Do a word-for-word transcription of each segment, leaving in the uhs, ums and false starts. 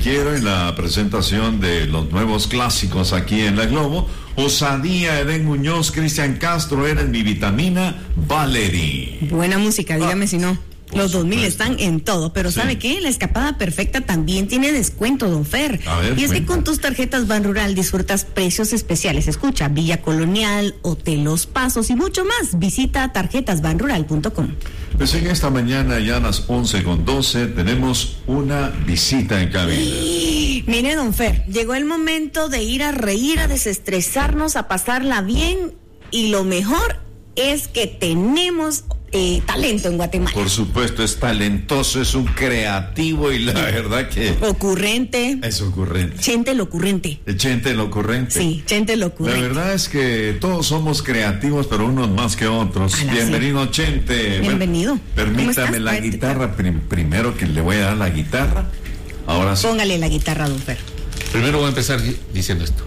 Quiero en la presentación de los nuevos clásicos aquí en La Globo. Osadía, Edén Muñoz, Cristian Castro, eres mi vitamina, Valerie. Buena música, dígame ah, si no. Los dos mil están en todo, pero sí. ¿Sabe qué? La Escapada Perfecta también tiene descuento, don Fer. A ver, y es cuenta. que con tus tarjetas Ban Rural disfrutas precios especiales. Escucha, Villa Colonial, Hotel Los Pasos y mucho más. Visita tarjetas ban rural punto com. Pues en esta mañana, ya a las once con doce, tenemos una visita en cabina. Mire, don Fer, llegó el momento de ir a reír, a desestresarnos, a pasarla bien, y lo mejor es que tenemos eh, talento en Guatemala. Por supuesto, es talentoso, es un creativo y la verdad que... Ocurrente. Es ocurrente. Chente el ocurrente. Chente el ocurrente. Sí, Chente el ocurrente. La verdad es que todos somos creativos, pero unos más que otros. Ala, Bienvenido, sí. Chente. Bienvenido. Bueno, permítame estás, la Pati? guitarra, prim- primero que le voy a dar la guitarra. Ahora sí. Póngale la guitarra, don Fer. Primero voy a empezar diciendo esto.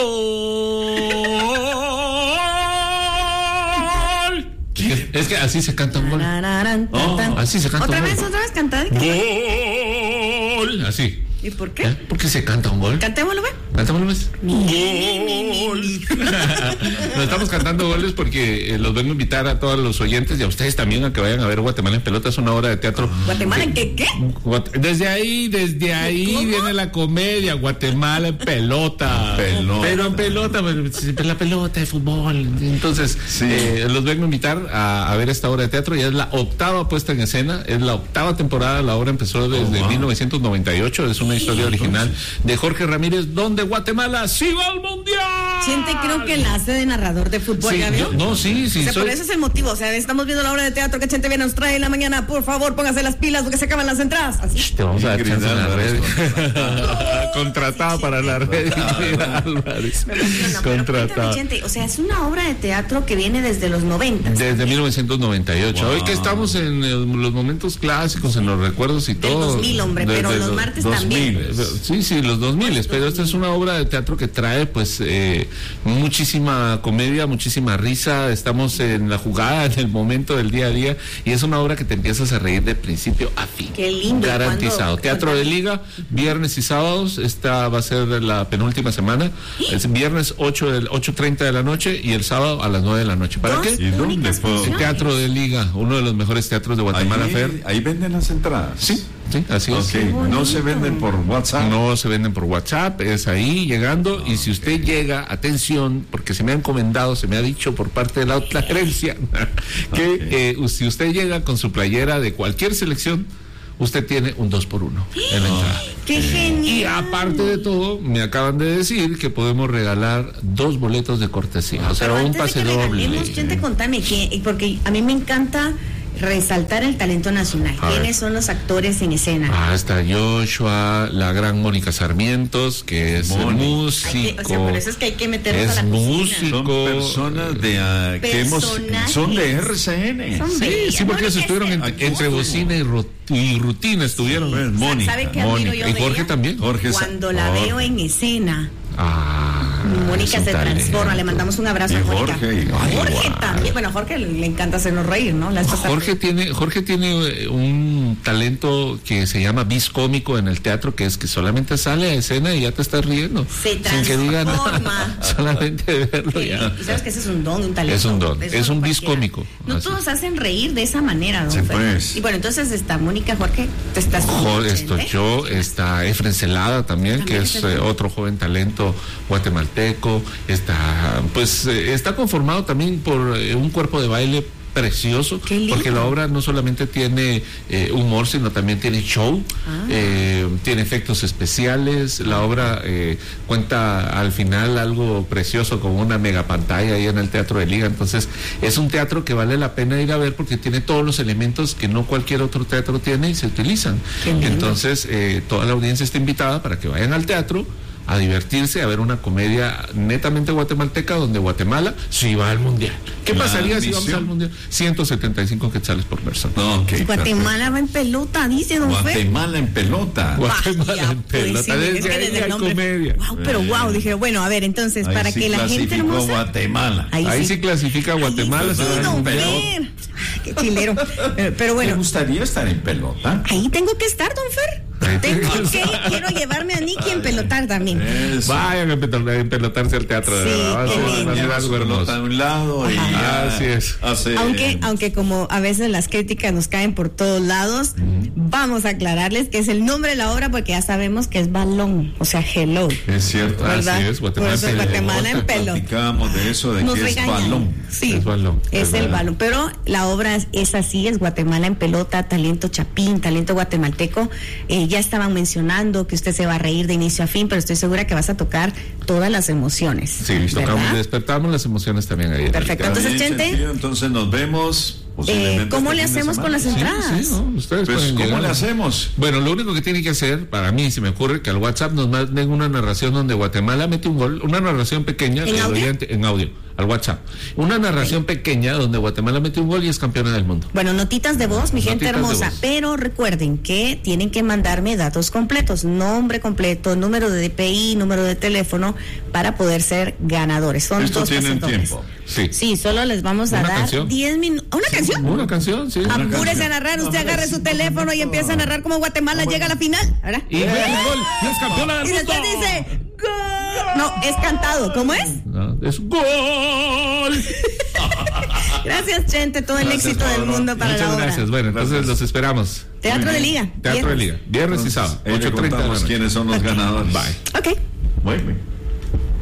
Es que así se canta un gol. Oh, así se canta Otra un vez, gol. otra vez, cantad. Gol. Así. ¿Y por qué? ¿Eh? ¿Por qué se canta un gol? Cantémoslo, ¿ve? Cantémoslo, ¿ves? Gol. Nos estamos cantando goles porque eh, los vengo a invitar a todos los oyentes y a ustedes también a que vayan a ver Guatemala en Pelota. Es una obra de teatro. ¿Guatemala en qué? ¿Qué? Guate- Desde ahí, desde ahí ¿Cómo? viene la comedia. Guatemala en pelota. Pelota. Pero en pelota, pues, la pelota de fútbol. Entonces, Sí. eh, los vengo a invitar a, a ver esta obra de teatro. Ya es la octava puesta en escena, es la octava temporada. La obra empezó desde Oh, wow. mil novecientos noventa y ocho. Es una historia original de Jorge Ramírez, donde Guatemala sí va al mundial. Chente, creo que la hace de narrador de fútbol, Sí, ¿ya vio? yo- no, sí, sí. O sea, soy- por eso es el motivo. O sea, estamos viendo la obra de teatro que Chente viene nos trae en la mañana. Por favor, póngase las pilas porque se acaban las entradas. Así. Te vamos a dar Ingrid chance en la red. Álvarez. Contratada para la red. Ingrid Álvarez. Me emociona, pero Contratada. cuéntame, Chente, o sea, es una obra de teatro que viene desde los noventa. Desde mil novecientos noventa y ocho. Wow. Hoy que estamos en eh, los momentos clásicos, en los recuerdos y Del todo. dos mil, hombre, pero Desde los los martes dos también. mil. Sí, sí, los dos mil. Pero esta es una obra de teatro que trae, pues, eh, muchísima comedia, muchísima risa. Estamos en la jugada, en el momento del día a día. Y es una obra que te empiezas a reír de principio a fin. Qué lindo. Garantizado. ¿Cuándo? Teatro de Liga, viernes y sábados. Esta va a ser la penúltima semana. Es viernes ocho del ocho treinta de la noche y el sábado a las nueve de la noche. ¿Para Dos qué? ¿Y dónde únicas puedo? funciones. Teatro de Liga, uno de los mejores teatros de Guatemala, Ahí, Fer. ahí venden las entradas. Sí, sí, así Ok, es. no se venden por WhatsApp. No se venden por WhatsApp, es ahí llegando. Y si usted llega, atención, porque se me ha encomendado, se me ha dicho por parte de la otra gerencia, que Ok. eh, si usted llega con su playera de cualquier selección, usted tiene un dos por uno en la entrada. ¡Qué genial! Y aparte de todo, me acaban de decir que podemos regalar dos boletos de cortesía, o sea, Pero un antes pase de que doble. regalemos, Chente, contame, que, porque a mí me encanta resaltar el talento nacional. A ver. ¿Quiénes son los actores en escena? Ah, está Joshua, la gran Mónica Sarmientos, que es Mónica. músico. Hay que- o sea, por eso es que hay que meternos es a la cocina. músico. Son personas de ah, que hemos Personajes. son de R C N. Son Sí, bellas. sí, porque ellos Mónica estuvieron es- en- Aquí entre estuvo. bocina y, ru- y rutina estuvieron. Pues, Mónica. ¿Sabe qué admiro Mónica. yo Y de Jorge ella? también. Jorge Sa- Cuando la Jorge. veo en escena, Ah, Mónica es un se transforma. talento. Le mandamos un abrazo Y a Mónica. Jorge, y- A Ay, Jorge guau. también. Bueno, a Jorge le encanta hacernos reír, ¿no? La vez pasada- Jorge tiene, Jorge tiene eh, un talento que se llama bis cómico en el teatro, que es que solamente sale a escena y ya te estás riendo. Se sin que diga nada. transforma. Solamente de verlo Sí, ya. y sabes que ese es un don, un talento. Es un don, Eso es no un bis cualquiera. cómico, No así. todos hacen reír de esa manera, don Sí, Fer. pues. Y bueno, entonces está Mónica, Jorge, te estás Jo- estoy yo, está Efren Celada también, También que es Efren. eh, otro joven talento guatemalteco. Está, pues, eh, está conformado también por eh, un cuerpo de baile precioso, Qué lindo. porque la obra no solamente tiene eh, humor, sino también tiene show, Ah. eh, tiene efectos especiales. La obra eh, cuenta al final algo precioso como una mega pantalla ahí en el Teatro de Liga. Entonces es un teatro que vale la pena ir a ver porque tiene todos los elementos que no cualquier otro teatro tiene y se utilizan. Qué lindo. Entonces eh, toda la audiencia está invitada para que vayan al teatro a divertirse, a ver una comedia netamente guatemalteca donde Guatemala sí va al mundial. ¿Qué La pasaría si vamos misión. al mundial? ciento setenta y cinco quetzales por persona. No, ok, Guatemala va en pelota, dice don Fer. Guatemala en pelota. Guatemala Vaya, en pues, pelota. sí, Desde es que ahí desde el hay nombre- comedia. Wow, pero wow, dije, bueno, a ver, entonces, Ahí para sí que la gente clasificó hermosa. Guatemala. Ahí sí clasifica Guatemala. Ahí sí, se va al don mundial. Fer. Ay, qué chilero. Eh, Pero ¿Te bueno, gustaría estar en pelota? ahí tengo que estar, don Fer. Tengo que, quiero llevarme a Nicky en pelotar también. Eso. Vayan a empel- a empelotarse al teatro, de Sí, verdad. Va a qué ser- lindo. va a ser Lleva algo su pelota hermoso. a un lado y ya Así es. hace- Aunque, aunque como a veces las críticas nos caen por todos lados, vamos a aclararles que es el nombre de la obra porque ya sabemos que es balón, o sea, hello. Es cierto. ¿Verdad? Así es, Guatemala Por eso en pelota. Guatemala en pelota. Platicábamos de eso, de Nos que es regañan. balón. Sí, Es balón, es es el verdad. balón. Pero la obra es, es así, es Guatemala en pelota, talento chapín, talento guatemalteco. Eh, ya estaban mencionando que usted se va a reír de inicio a fin, pero estoy segura que vas a tocar todas las emociones. Sí, ¿verdad? tocamos, despertamos las emociones también ahí. Perfecto. Está Entonces, bien, Chente, Chente, entonces nos vemos. posiblemente Eh, ¿cómo este le fin de hacemos con semana. las entradas? Sí, sí, no, ustedes Pues, pueden ¿cómo llegar. le hacemos? Bueno, lo único que tiene que hacer, para mí, se me ocurre, que al WhatsApp nos manden una narración donde Guatemala mete un gol, una narración pequeña ¿En del audio? oyente- en audio, al WhatsApp. Una narración pequeña donde Guatemala mete un gol y es campeona del mundo. bueno, notitas de voz, mi gente Notitas de hermosa, voz. pero recuerden que tienen que mandarme datos completos, nombre completo, número de D P I, número de teléfono, para poder ser ganadores. Son Esto dos tienen pases dobles. tiempo. Sí. Sí, solo les vamos a ¿Una dar canción? diez minutos. ¿Una canción? Una canción, sí. Una Apúrese canción. a narrar, usted Hombre, agarre su cinco teléfono y minutos. empieza a narrar como Guatemala llega a la final, ¿verdad? Y mete un gol, y es campeona Y del mundo. después dice, ¡gol! No, es cantado, ¿cómo es? No, es gol. Gracias, Chente, todo el Gracias, éxito del Pablo. mundo para Muchas la obra. gracias. Bueno, entonces Gracias. los esperamos. Teatro Muy de bien. Liga. Teatro de viernes. Liga, viernes y Entonces, sábado, ahí le ocho treinta de la contamos noche. quiénes son los ganadores. Bye. Ok. Muy bien.